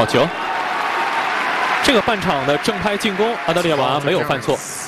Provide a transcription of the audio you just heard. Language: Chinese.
好球！这个半场的正拍进攻，阿德里瓦没有犯错。